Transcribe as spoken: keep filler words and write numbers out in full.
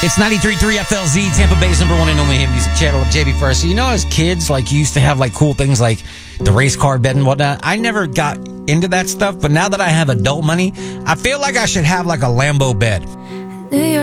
It's ninety-three point three F L Z, Tampa Bay's number one and only hit music channel of J B First. So, you know, as kids, like, you used to have, like, cool things like the race car bed and whatnot. I never got into that stuff, but now that I have adult money, I feel like I should have, like, a Lambo bed. New York